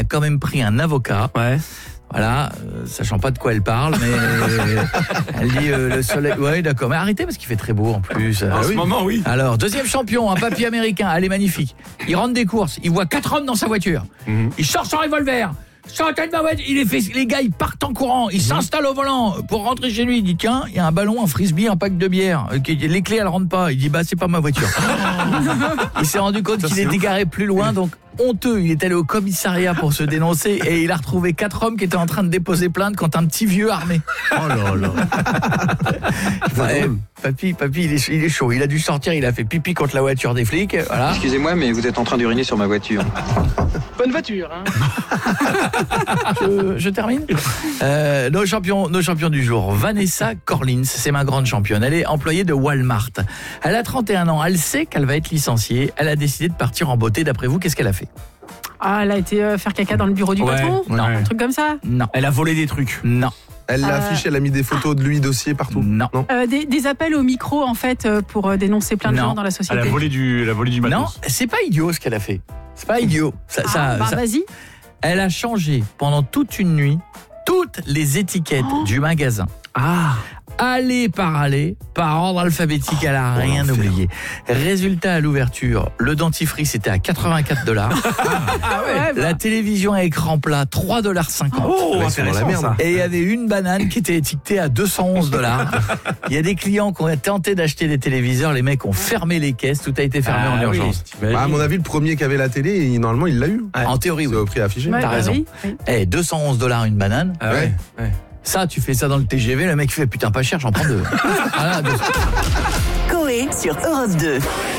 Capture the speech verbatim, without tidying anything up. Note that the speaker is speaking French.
quand même pris un avocat. Ouais. Voilà, euh, sachant pas de quoi elle parle, mais elle dit euh, le soleil. Ouais, d'accord, mais arrêtez parce qu'il fait très beau en plus. En Ah ce oui. moment, oui. Alors, deuxième champion, un papy américain, elle est magnifique. Il rentre des courses, il voit quatre hommes dans sa voiture. Mm-hmm. Il sort son revolver. Il est fait, les gars ils partent en courant, ils mmh. s'installent au volant pour rentrer chez lui. Il dit tiens, il y a un ballon, un frisbee, un pack de bière. Les clés elles rentrent pas. Il dit bah c'est pas ma voiture. Il s'est rendu compte qu'il était garé plus loin, donc honteux, il est allé au commissariat pour se dénoncer et il a retrouvé quatre hommes qui étaient en train de déposer plainte contre un petit vieux armé. Oh là là. Ouais, papy, papy, il est, il est chaud. Il a dû sortir, il a fait pipi contre la voiture des flics. Voilà. Excusez-moi, mais vous êtes en train d'uriner sur ma voiture. Bonne voiture, hein. je, je termine. Euh, nos champions, nos champions du jour. Vanessa Corlins, c'est ma grande championne. Elle est employée de Walmart. Elle a trente et un ans. Elle sait qu'elle va être licenciée. Elle a décidé de partir en beauté. D'après vous, qu'est-ce qu'elle a fait ? Ah, elle a été euh, faire caca dans le bureau du ouais, patron ouais. Non, un truc comme ça. Non. Elle a volé des trucs. Non. Elle l'a Euh... affiché, elle a mis des photos de lui, dossier partout. Non. non euh, des, des appels au micro, en fait, euh, pour euh, dénoncer plein de non. gens dans la société. Elle a volé du, elle a volé du matos. Non, c'est pas idiot ce qu'elle a fait. C'est pas idiot. Ça, ah, ça, bah ça... vas-y. Elle a changé pendant toute une nuit toutes les étiquettes oh. du magasin. Ah. Allée par allée, par ordre alphabétique, elle a rien oh, oublié. Résultat à l'ouverture, le dentifrice était à quatre-vingt-quatre dollars. Ah ouais, bah. La télévision à écran plat, trois dollars cinquante. Oh, c'est la merde. Et il y avait une banane qui était étiquetée à deux cent onze dollars. Il y a des clients qui ont tenté d'acheter des téléviseurs, les mecs ont fermé les caisses, tout a été fermé ah, en urgence. Oui. Bah, à mon avis, le premier qui avait la télé, il, normalement, il l'a eu. Ouais. En théorie, oui. C'est au prix affiché. Ouais, T'as bah raison. Oui, oui. Eh, deux cent onze dollars une banane. Ah ouais. ouais. Ça, tu fais ça dans le T G V, le mec fait putain pas cher, j'en prends deux. Voilà, deux. Coé sur Europe deux.